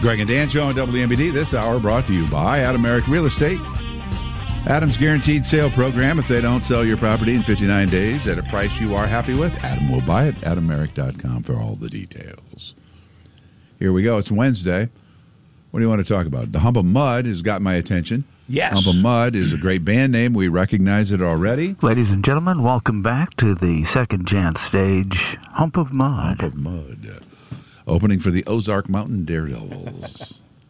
Greg and Dan Show on WMBD. This hour brought to you by Adam Merrick Real Estate. Adam's Guaranteed Sale Program. If they don't sell your property in 59 days at a price you are happy with, Adam will buy it. AdamMerrick.com for all the details. Here we go. It's Wednesday. What do you want to talk about? The Hump of Mud has got my attention. Yes. Hump of Mud is a great band name. We recognize it already. Ladies and gentlemen, welcome back to the second chance stage, Hump of Mud. Hump of Mud. Opening for the Ozark Mountain Daredevils.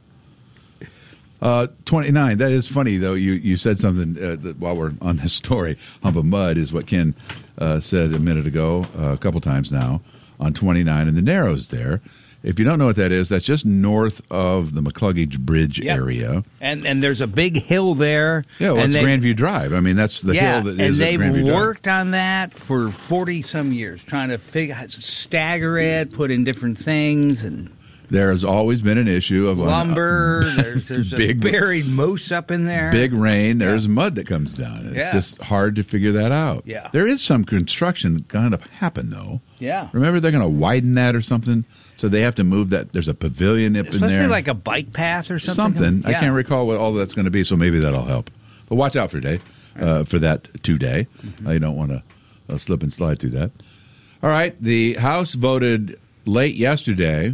29. That is funny, though. You said something that while we're on this story. Hump of Mud is what Ken said a minute ago, a couple times now, on 29 and the Narrows there. If you don't know what that is, that's just north of the McCluggage Bridge area. And there's a big hill there. Yeah, well, it's Grandview Drive. I mean, that's the hill that is at Grandview Drive. And they've worked on that for 40-some years, trying to stagger it, put in different things. And there has always been an issue of lumber. There's big, a buried moose up in there. Big rain. There's mud that comes down. It's just hard to figure that out. Yeah. There is some construction going to happen, though. Yeah. Remember, they're going to widen that or something? So they have to move that. There's a pavilion up in there. It's supposed to be like a bike path or something. Something. I can't recall what all that's going to be, so maybe that'll help. But watch out for that today. Mm-hmm. You don't want to slip and slide through that. All right. The House voted late yesterday.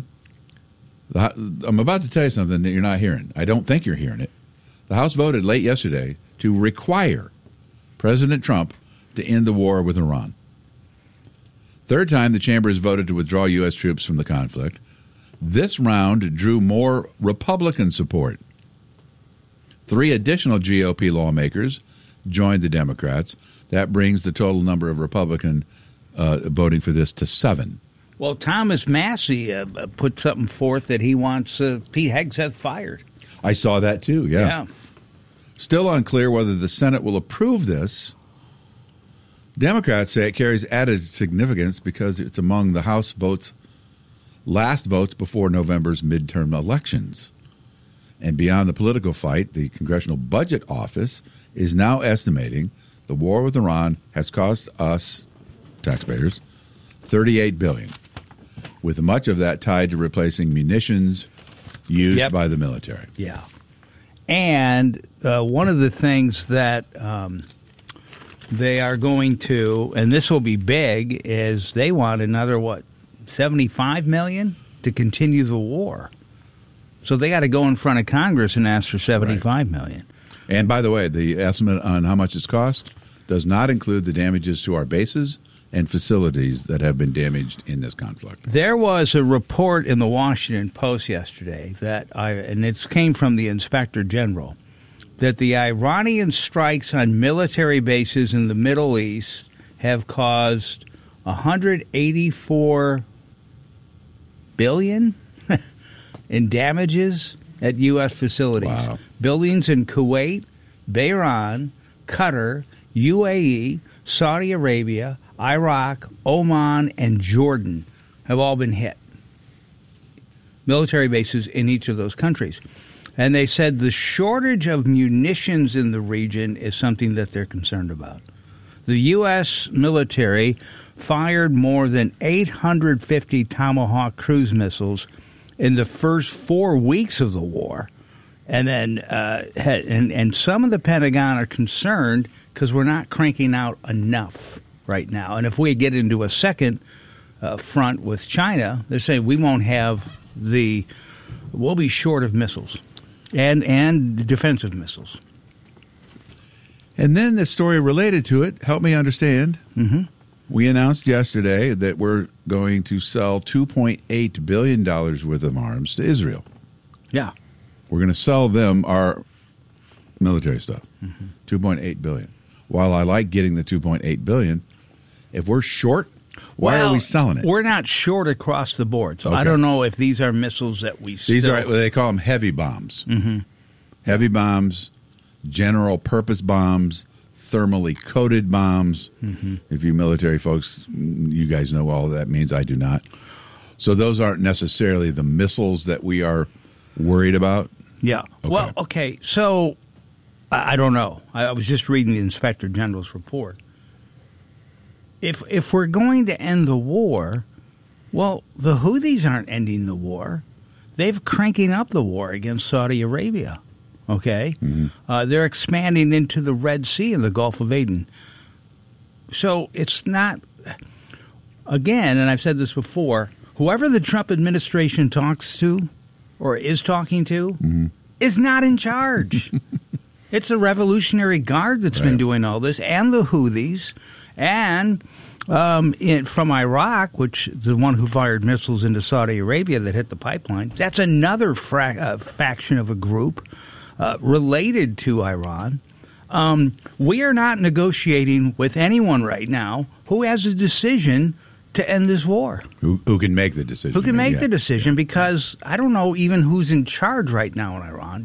I'm about to tell you something that you're not hearing. I don't think you're hearing it. The House voted late yesterday to require President Trump to end the war with Iran. Third time the chamber has voted to withdraw U.S. troops from the conflict. This round drew more Republican support. 3 additional GOP lawmakers joined the Democrats. That brings the total number of Republican voting for this to 7. Well, Thomas Massey put something forth that he wants Pete Hegseth fired. I saw that too, yeah. Still unclear whether the Senate will approve this. Democrats say it carries added significance because it's among the House last votes before November's midterm elections. And beyond the political fight, the Congressional Budget Office is now estimating the war with Iran has cost us, taxpayers, $38 billion, with much of that tied to replacing munitions used by the military. Yeah. And one of the things that they are going to, and this will be big, is they want another, $75 million to continue the war. So they got to go in front of Congress and ask for $75 million. And by the way, the estimate on how much it's cost does not include the damages to our bases and facilities that have been damaged in this conflict. There was a report in the Washington Post yesterday and it came from the Inspector General, that the Iranian strikes on military bases in the Middle East have caused $184 billion in damages at U.S. facilities. Wow. Buildings in Kuwait, Bahrain, Qatar, UAE, Saudi Arabia, Iraq, Oman, and Jordan have all been hit. Military bases in each of those countries. And they said the shortage of munitions in the region is something that they're concerned about. The U.S. military fired more than 850 Tomahawk cruise missiles in the first 4 weeks of the war. And then and some of the Pentagon are concerned because we're not cranking out enough right now. And if we get into a second front with China, they're saying we won't have we'll be short of missiles. And defensive missiles. And then the story related to it, help me understand. Mm-hmm. We announced yesterday that we're going to sell $2.8 billion worth of arms to Israel. Yeah. We're going to sell them our military stuff, $2.8 billion. While I like getting the $2.8 billion, if we're short, why are we selling it? We're not short across the board. So I don't know if these are missiles that we These are, they call them heavy bombs. Mm-hmm. Heavy bombs, general purpose bombs, thermally coated bombs. Mm-hmm. If you military folks, you guys know all that means. I do not. So those aren't necessarily the missiles that we are worried about. Yeah. Okay. Well, okay. So I don't know. I was just reading the Inspector General's report. If we're going to end the war, well, the Houthis aren't ending the war. they've cranking up the war against Saudi Arabia. Okay? They're expanding into the Red Sea and the Gulf of Aden. So it's not, again, and I've said this before, whoever the Trump administration talks to or is talking to is not in charge. It's the Revolutionary Guard that's been doing all this, and the Houthis, and from Iraq, which is the one who fired missiles into Saudi Arabia that hit the pipeline. That's another faction of a group related to Iran. We are not negotiating with anyone right now who has a decision to end this war. Who can make the decision? Who can make the decision? Because I don't know even who's in charge right now in Iran,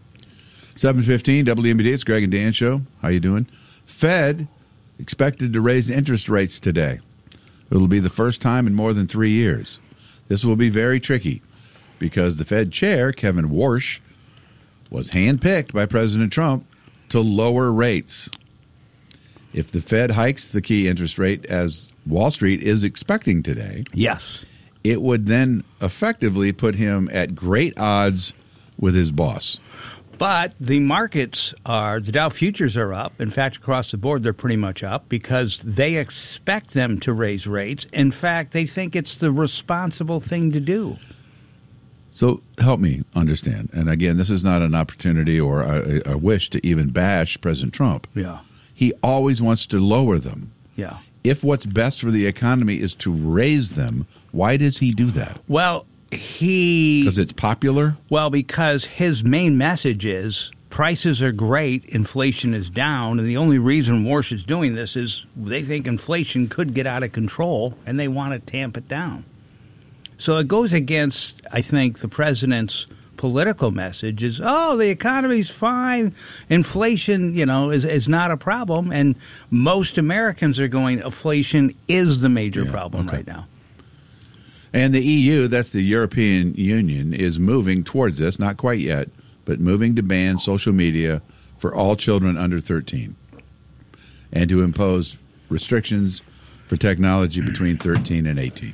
7:15 WMBD, it's Greg and Dan Show. How you doing? Fed expected to raise interest rates today. It'll be the first time in more than 3 years. This will be very tricky because the Fed chair, Kevin Warsh, was handpicked by President Trump to lower rates. If the Fed hikes the key interest rate as Wall Street is expecting today, yes, it would then effectively put him at great odds with his boss. But the markets the Dow futures are up. In fact, across the board, they're pretty much up because they expect them to raise rates. In fact, they think it's the responsible thing to do. So help me understand. And again, this is not an opportunity or a wish to even bash President Trump. Yeah. He always wants to lower them. Yeah. If what's best for the economy is to raise them, why does he do that? Well, because it's popular? Well, because his main message is prices are great, inflation is down, and the only reason Warsh is doing this is they think inflation could get out of control, and they want to tamp it down. So it goes against, I think, the president's political message is, the economy's fine, inflation, is not a problem, and most Americans are going, inflation is the major problem right now. And the EU, that's the European Union, is moving towards this, not quite yet, but moving to ban social media for all children under 13 and to impose restrictions for technology between 13 and 18.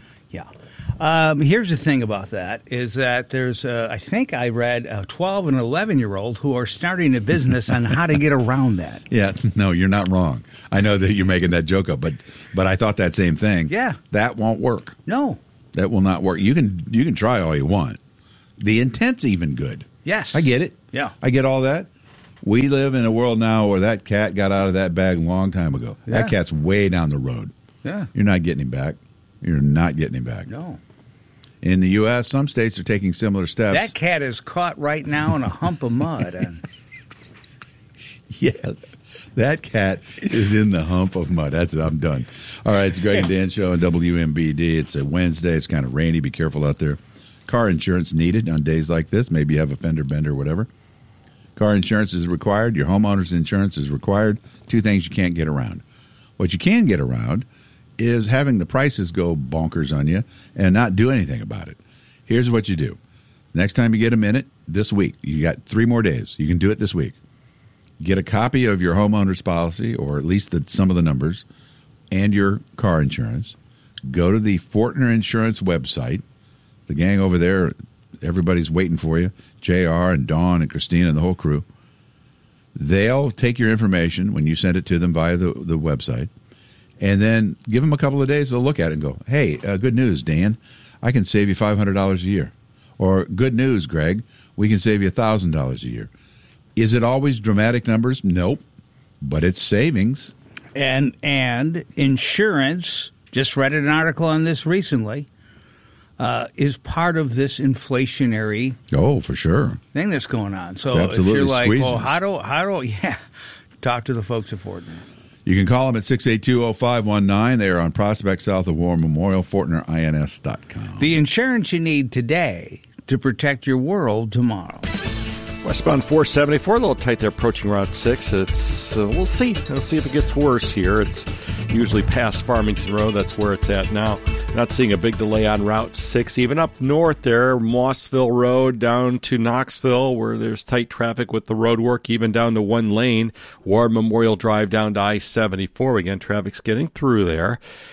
Yeah. Here's the thing about that is that there's, I think I read, a 12 and 11-year-old who are starting a business on how to get around that. Yeah, no, you're not wrong. I know that you're making that joke up, but I thought that same thing. Yeah. That won't work. No. That will not work. You can try all you want. The intent's even good. Yes. I get it. Yeah. I get all that. We live in a world now where that cat got out of that bag a long time ago. Yeah. That cat's way down the road. Yeah. You're not getting him back. You're not getting him back. No. In the U.S., some states are taking similar steps. That cat is caught right now in a hump of mud. Yeah, that cat is in the hump of mud. That's it. I'm done. All right, it's Greg and Dan Show on WMBD. It's a Wednesday. It's kind of rainy. Be careful out there. Car insurance needed on days like this. Maybe you have a fender bender or whatever. Car insurance is required. Your homeowner's insurance is required. Two things you can't get around. What you can get around is having the prices go bonkers on you and not do anything about it. Here's what you do. Next time you get a minute, this week, you got 3 more days. You can do it this week. Get a copy of your homeowner's policy, or at least some of the numbers, and your car insurance. Go to the Fortner Insurance website. The gang over there, everybody's waiting for you. JR and Dawn and Christina and the whole crew. They'll take your information when you send it to them via the website, and then give them a couple of days to look at it and go, hey, good news, Dan. I can save you $500 a year. Or good news, Greg. We can save you $1,000 a year. Is it always dramatic numbers? Nope. But it's savings. And insurance, just read an article on this recently, is part of this inflationary for sure thing that's going on. So if you're like, squeezes. well, how do talk to the folks at Fortner. You can call them at 682-0519. They are on Prospect South of War Memorial, FortnerINS.com. The insurance you need today to protect your world tomorrow. Westbound 474, a little tight there approaching Route 6. It's we'll see. We'll see if it gets worse here. It's usually past Farmington Road. That's where it's at now. Not seeing a big delay on Route 6. Even up north there, Mossville Road down to Knoxville, where there's tight traffic with the road work, even down to one lane. War Memorial Drive down to I-74. Again, traffic's getting through there.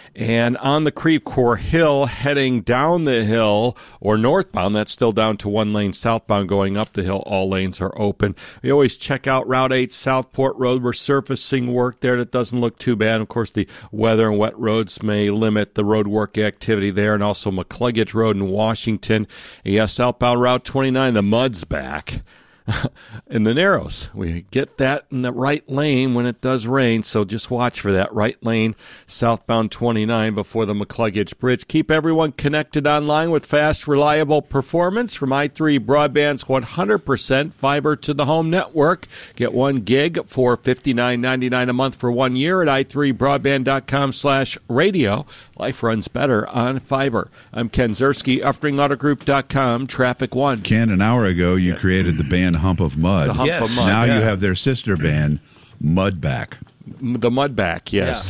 And on the Creve Coeur Hill, heading down the hill or northbound, that's still down to one lane. Southbound going up the hill, all lanes are open. We always check out Route 8 Southport Road. We're surfacing work there that doesn't look too bad. Of course, the weather and wet roads may limit the road work activity there. And also McCluggage Road in Washington. Yes, southbound Route 29, the mud's back. In the Narrows. We get that in the right lane when it does rain, so just watch for that right lane, southbound 29 before the McCluggage Bridge. Keep everyone connected online with fast, reliable performance from i3 Broadband's 100% fiber to the home network. Get 1 gig for $59.99 a month for 1 year at i3broadband.com/radio. Life runs better on fiber. I'm Ken Zerski, UffringAutoGroup.com, Traffic One. Ken, an hour ago you created the band Hump of Mud. The Hump of Mud. Now you have their sister band, Mudback. The Mudback, yes.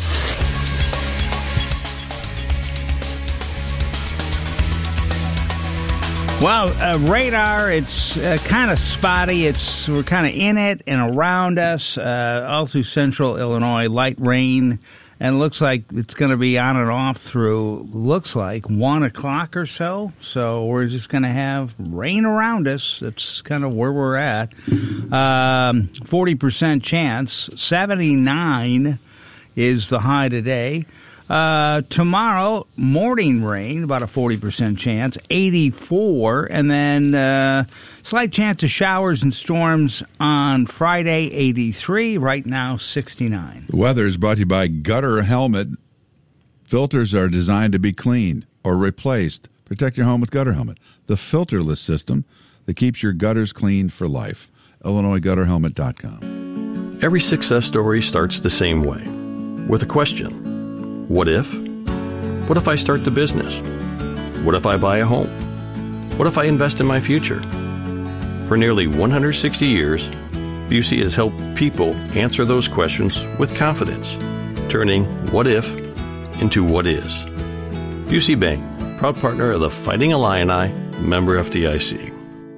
Well, radar, it's kind of spotty. We're kind of in it and around us, all through central Illinois, light rain. And it looks like it's going to be on and off through, looks like, 1 o'clock or so. So we're just going to have rain around us. That's kind of where we're at. 40% chance. 79 is the high today. Tomorrow, morning rain, about a 40% chance. 84. And then slight chance of showers and storms on Friday, 83. Right now, 69. The weather is brought to you by Gutter Helmet. Filters are designed to be cleaned or replaced. Protect your home with Gutter Helmet, the filterless system that keeps your gutters clean for life. IllinoisGutterHelmet.com. Every success story starts the same way, with a question. What if? What if I start the business? What if I buy a home? What if I invest in my future? For nearly 160 years, Busey has helped people answer those questions with confidence, turning what if into what is. Busey Bank, proud partner of the Fighting Illini, member FDIC.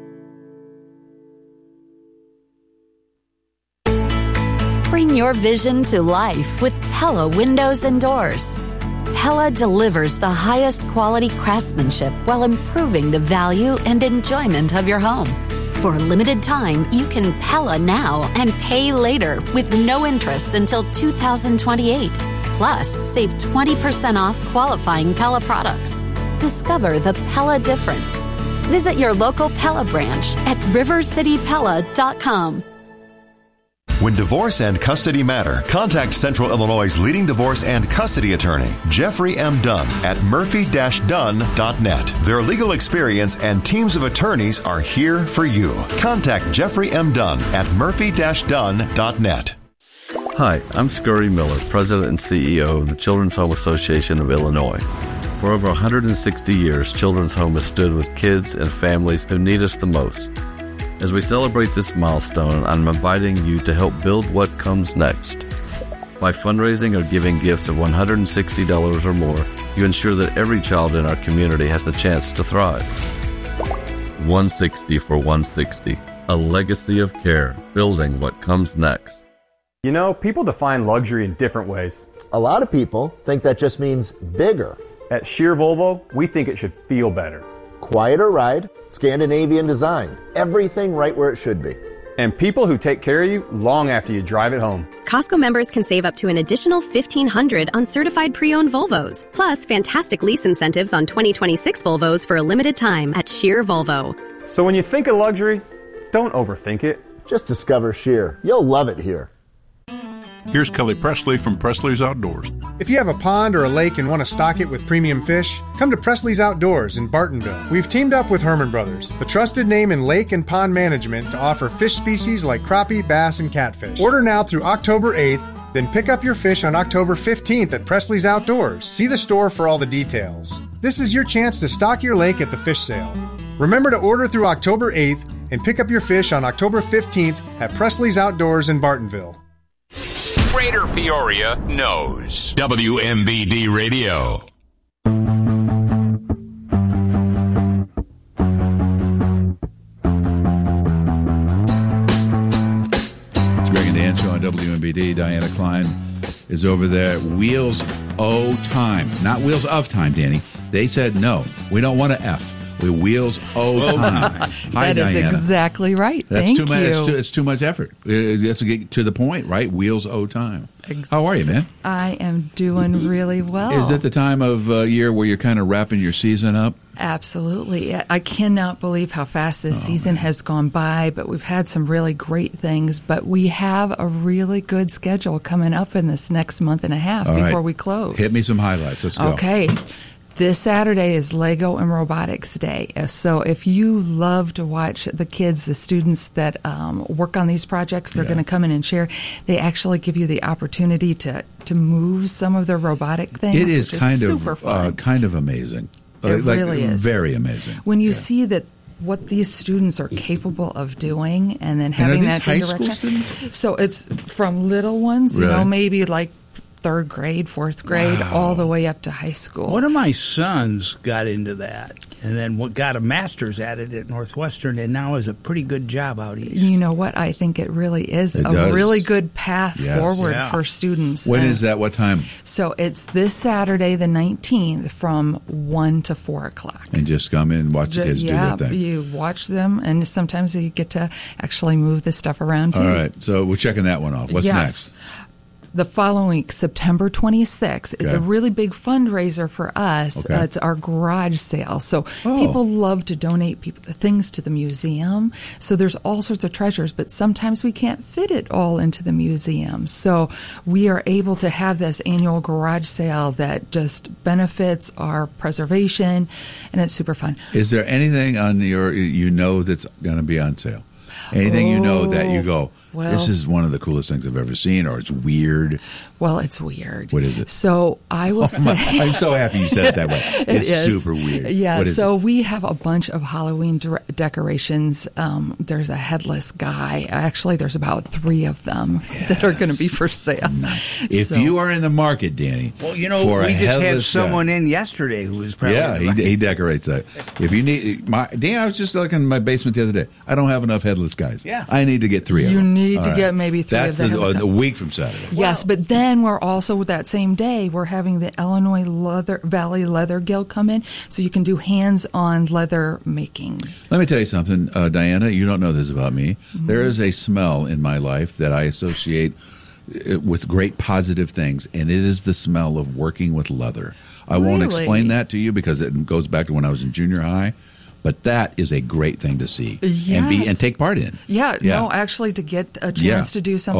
Bring your vision to life with Pella Windows and Doors. Pella delivers the highest quality craftsmanship while improving the value and enjoyment of your home. For a limited time, you can Pella now and pay later with no interest until 2028. Plus, save 20% off qualifying Pella products. Discover the Pella difference. Visit your local Pella branch at rivercitypella.com. When divorce and custody matter, contact Central Illinois' leading divorce and custody attorney, Jeffrey M. Dunn, at murphy-dunn.net. Their legal experience and teams of attorneys are here for you. Contact Jeffrey M. Dunn at murphy-dunn.net. Hi, I'm Scurry Miller, President and CEO of the Children's Home Association of Illinois. For over 160 years, Children's Home has stood with kids and families who need us the most. As we celebrate this milestone, I'm inviting you to help build what comes next. By fundraising or giving gifts of $160 or more, you ensure that every child in our community has the chance to thrive. 160 for 160, a legacy of care, building what comes next. You know, people define luxury in different ways. A lot of people think that just means bigger. At Shear Volvo, we think it should feel better. Quieter ride, Scandinavian design, everything right where it should be. And people who take care of you long after you drive it home. Costco members can save up to an additional $1,500 on certified pre-owned Volvos, plus fantastic lease incentives on 2026 Volvos for a limited time at Shear Volvo. So when you think of luxury, don't overthink it. Just discover Shear. You'll love it here. Here's Kelly Presley from Presley's Outdoors. If you have a pond or a lake and want to stock it with premium fish, come to Presley's Outdoors in Bartonville. We've teamed up with Herman Brothers, the trusted name in lake and pond management, to offer fish species like crappie, bass, and catfish. Order now through October 8th, then pick up your fish on October 15th at Presley's Outdoors. See the store for all the details. This is your chance to stock your lake at the fish sale. Remember to order through October 8th and pick up your fish on October 15th at Presley's Outdoors in Bartonville. Greater Peoria knows. WMBD Radio. It's Greg and Dan Show on WMBD. Diana Klein is over there at Wheels O Time. Not Wheels of Time, Danny. They said, no, we don't want to F. We Wheels O Time. Hi, that is Diana. exactly right. That's Thank too much. you. It's too much effort. You have to get to the point, right? Wheels O Time. How are you, man? I am doing really well. Is it the time of year where you're kind of wrapping your season up? Absolutely. I cannot believe how fast this season has gone by, but we've had some really great things. But we have a really good schedule coming up in this next month and a half before we close. Hit me some highlights. Let's go. Okay. This Saturday is Lego and Robotics Day. So if you love to watch the kids, the students that work on these projects, they're going to come in and share. They actually give you the opportunity to move some of their robotic things. It is which kind super of fun. Kind of amazing. It really is. Very amazing. When you see that what these students are capable of doing and then And having are these that high direction. school students? So it's from little ones, you know, Really? maybe like third grade, fourth grade, all the way up to high school. One of my sons got into that and then got a master's at it at Northwestern and now has a pretty good job out east. You know what? I think it really is It a does. really good path Yes. forward Yeah. for students. When is that? What time? So it's this Saturday, the 19th, from 1 to 4 o'clock. And just come in and watch the kids do their thing. You watch them, and sometimes you get to actually move this stuff around, too. All right. So we're checking that one off. What's next? The following week, September 26th, is Okay. a really big fundraiser for us. Okay. It's our garage sale. So people love to donate things to the museum. So there's all sorts of treasures, but sometimes we can't fit it all into the museum. So we are able to have this annual garage sale that just benefits our preservation, and it's super fun. Is there anything on that's going to be on sale? Anything you know that you go, well- this is one of the coolest things I've ever seen, or it's weird? Well, it's weird. What is it? So I will say... I'm so happy you said it that way. It's is. super weird. Yeah, What is so it? we have a bunch of Halloween decorations. There's a headless guy. Actually, there's about 3 of them that are going to be for sale. If So- you are in the market, Danny, Well, you know, for a we just had headless someone guy- in yesterday who was probably... Yeah, he decorates that. If you need Dan, I was just looking in my basement the other day. I don't have enough headless guys. Yeah. I need to get 3 of You them. need All to right. get maybe 3 That's of them. a week from Saturday. Yes, but then we're also, that same day, we're having the Illinois Valley Leather Guild come in, so you can do hands-on leather making. Let me tell you something, Diana. You don't know this about me. Mm-hmm. There is a smell in my life that I associate with great positive things, and it is the smell of working with leather. I won't Really? explain that to you because it goes back to when I was in junior high. But that is a great thing to see and Yes. take part in. Yeah, no, actually, to get a chance to do something